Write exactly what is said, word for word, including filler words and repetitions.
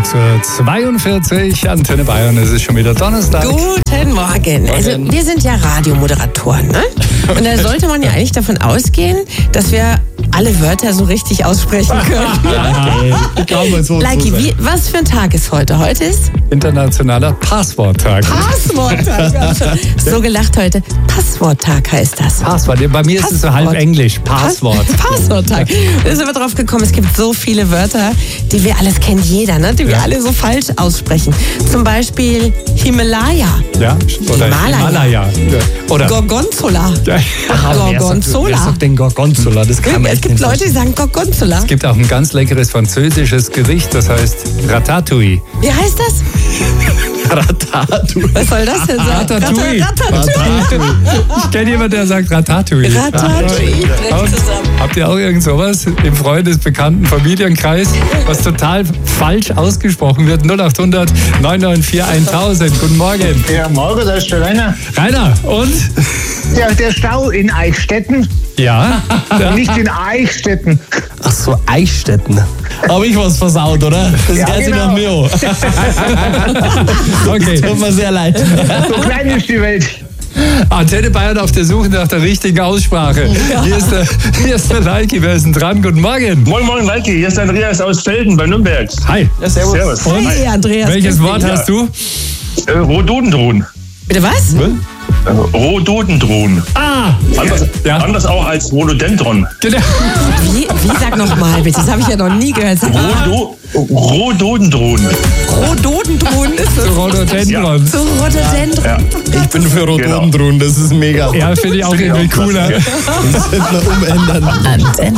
sechs Uhr zweiundvierzig, Antenne Bayern, es ist schon wieder Donnerstag. Guten Morgen. Also wir sind ja Radiomoderatoren, ne? Und da sollte man ja eigentlich davon ausgehen, dass wir alle Wörter so richtig aussprechen können. Ich glaube, so Leiki, wie, was für ein Tag ist heute? Heute ist Internationaler Passworttag. Passworttag. Wir haben schon so gelacht heute. Passworttag heißt das. Passwort. Bei mir ist es so halb Englisch. Passwort. Passworttag. Da sind wir drauf gekommen, es gibt so viele Wörter, die wir alles kennt jeder, ne? Die wir Ja. alle so falsch aussprechen. Zum Beispiel Himalaya. Ja? Oder Himalaya. Himalaya. Ja. Oder Gorgonzola. Ja. Gorgonzola. Wer sagt denn Gorgonzola? Das kann man Es echt gibt nicht Leute, die sagen Gorgonzola. Es gibt auch ein ganz leckeres französisches Gericht, das heißt Ratatouille. Wie heißt das? Ratatouille. Was soll das denn sein? Ratatouille. Ratatouille. Ich kenne jemanden, der sagt Ratatouille. Ratatouille. Und habt ihr auch irgend sowas im Freundes-, Bekannten-, Familienkreis, was total falsch ausgesprochen wird? null acht hundert neun neun vier tausend. Guten Morgen. Ja, morgen, da ist der Rainer. Rainer, und? Der, der Stau in Eichstätten, Ja? ja. nicht in Eichstätten. Ach so, Eichstätten. Habe ich was versaut, oder? Das Ja, hört sich genau. nach mir an. Okay. Tut mir sehr leid. So klein ist die Welt. Antenne Bayern auf der Suche nach der richtigen Aussprache. Hier ist der, hier ist der Leiki, wer ist denn dran? Guten Morgen. Moin Moin Leiki, hier ist Andreas aus Felden bei Nürnberg. Hi. Ja, servus. Servus. Hey, Andreas. Welches grüß Wort dich. hast du? Äh, Rhododendron. Bitte was? Äh, Rhododendron. Ah! Anders, Ja. anders auch als Rhododendron. Genau. Wie, wie sag nochmal bitte? Das habe ich ja noch nie gehört. Sag mal, Rhodo, Rhododendron. Rhododendron ist es. Rhododendron. So Rhododendron. Ja. Ich bin für Rhododendron, das ist mega. Ja, finde ich auch irgendwie cooler. Das könnte man umändern. Antenne